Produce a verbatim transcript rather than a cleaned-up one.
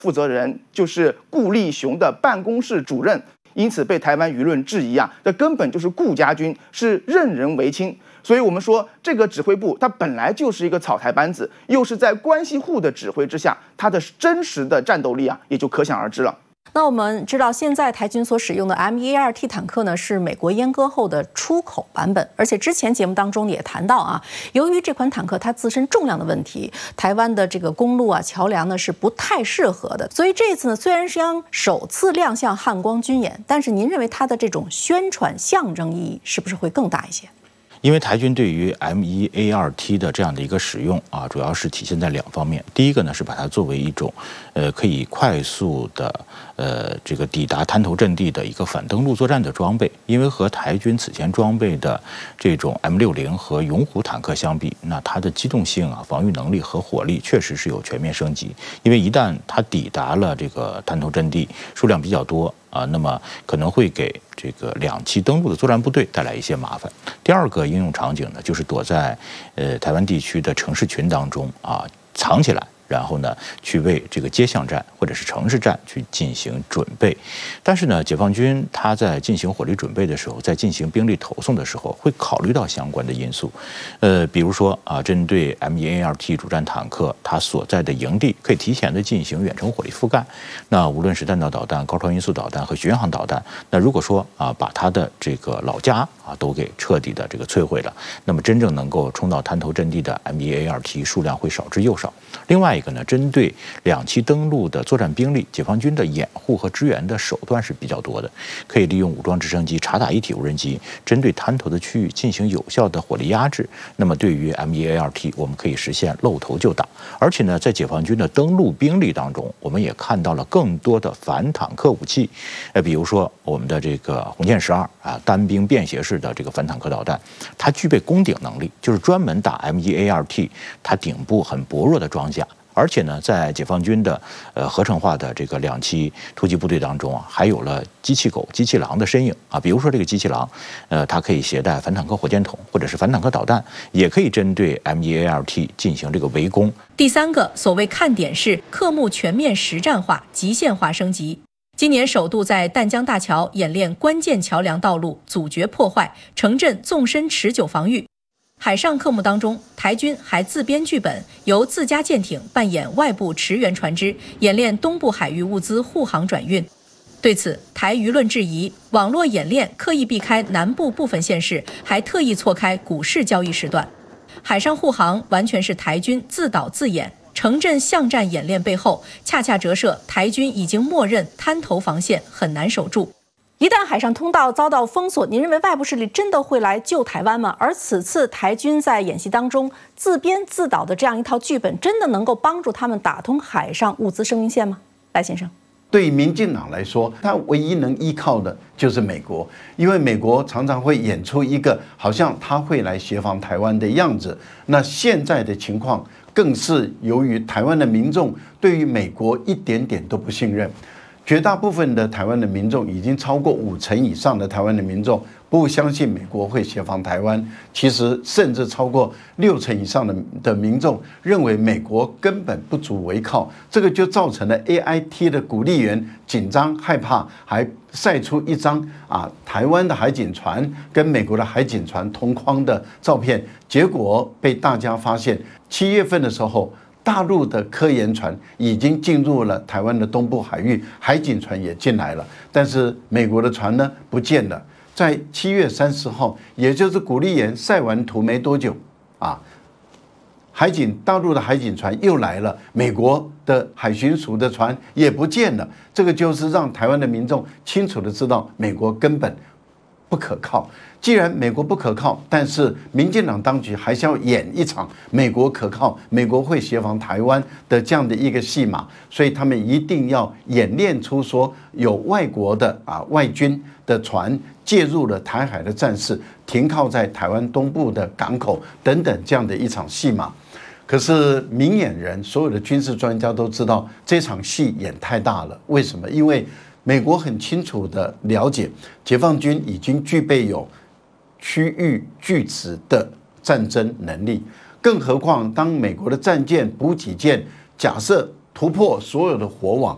负责人就是顾立雄的办公室主任，因此被台湾舆论质疑啊，这根本就是顾家军，是任人唯亲。所以我们说，这个指挥部它本来就是一个草台班子，又是在关系户的指挥之下，它的真实的战斗力啊，也就可想而知了。 那我们知道，现在台军所使用的 M 一 A 二 T 坦克呢，是美国阉割后的出口版本。而且之前节目当中也谈到啊，由于这款坦克它自身重量的问题，台湾的这个公路啊、桥梁呢是不太适合的。所以这次呢，虽然是将首次亮相汉光军演，但是您认为它的这种宣传象征意义是不是会更大一些？ 因为台军对于 M 一 A 二 T 的这样的一个使用啊，主要是体现在两方面。第一个呢，是把它作为一种，呃，可以快速的，呃，这个抵达滩头阵地的一个反登陆作战的装备。因为和台军此前装备的这种 M 六零和勇虎坦克相比，那它的机动性啊、防御能力和火力确实是有全面升级。因为一旦它抵达了这个滩头阵地，数量比较多。啊，那么可能会给这个两栖登陆的作战部队带来一些麻烦。第二个应用场景呢，就是躲在呃台湾地区的城市群当中啊，藏起来。然后呢，去为这个街巷战或者是城市战去进行准备。但是呢，解放军他在进行火力准备的时候，在进行兵力投送的时候，会考虑到相关的因素。呃，比如说啊，针对 M 一 A 二 T 主战坦克，它所在的营地可以提前的进行远程火力覆盖。那无论是弹道导弹、高超音速导弹和巡航导弹，那如果说啊，把它的这个老家啊都给彻底的这个摧毁了，那么真正能够冲到滩头阵地的 M 一 A 二 T 数量会少之又少。另外一个呢，针对两栖登陆的作战兵力，解放军的掩护和支援的手段是比较多的，可以利用武装直升机、察打一体无人机，针对滩头的区域进行有效的火力压制。那么对于 M 一 A 二 T， 我们可以实现露头就打。而且呢，在解放军的登陆兵力当中，我们也看到了更多的反坦克武器，呃，比如说我们的这个红箭十二啊，单兵便携式的这个反坦克导弹，它具备攻顶能力，就是专门打 M 一 A 二 T， 它顶部很薄弱的装甲。而且呢，在解放军的呃合成化的这个两栖突击部队当中啊，还有了机器狗、机器狼的身影啊。比如说这个机器狼，呃，它可以携带反坦克火箭筒或者是反坦克导弹，也可以针对 M 一 A 二 T 进行这个围攻。 第三个所谓看点是科目全面实战化、极限化升级。今年首度在淡江大桥演练关键桥梁道路阻绝破坏、城镇纵深持久防御。海上科目当中，台军还自编剧本，由自家舰艇扮演外部驰援船只，演练东部海域物资护航转运。对此，台舆论质疑，网络演练刻意避开南部部分县市，还特意错开股市交易时段。海上护航完全是台军自导自演，城镇巷战演练背后，恰恰折射台军已经默认滩头防线很难守住。 一旦海上通道遭到封锁，您认为外部势力真的会来救台湾吗？而此次台军在演习当中自编自导的这样一套剧本，真的能够帮助他们打通海上物资生命线吗？赖先生， 对于民进党来说，他唯一能依靠的就是美国，因为美国常常会演出一个好像他会来协防台湾的样子。那现在的情况更是由于台湾的民众对于美国一点点都不信任。绝大部分的台湾的民众，已经超过五成以上的台湾的民众不相信美国会协防台湾，其实甚至超过六成以上的的民众认为美国根本不足为靠，这个就造成了 A I T 的鼓励员紧张害怕，还晒出一张啊台湾的海警船跟美国的海警船同框的照片，结果被大家发现，七月份的时候。大陆的科研船已经进入了台湾的东部海域，海警船也进来了，但是美国的船呢不见了。在七月三十号，也就是古立言晒完图没多久啊，海警大陆的海警船又来了，美国的海巡署的船也不见了。这个就是让台湾的民众清楚的知道，美国根本不可靠。既然美国不可靠，但是民进党当局还是要演一场美国可靠、美国会协防台湾的这样的一个戏码，所以他们一定要演练出说有外国的啊外军的船介入了台海的战事，停靠在台湾东部的港口等等这样的一场戏码。可是明眼人，所有的军事专家都知道这场戏演太大了。为什么？因为美国很清楚的了解，解放军已经具备有区域拒止的战争能力，更何况当美国的战舰、补给舰假设突破所有的火网，